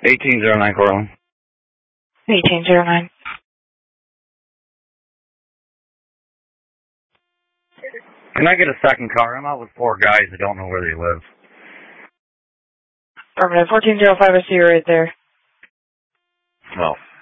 1809 Cortland. 1809. Can I get a second car? I'm out with 4 guys that don't know where they live. Affirmative. 1405, I see you right there. Oh.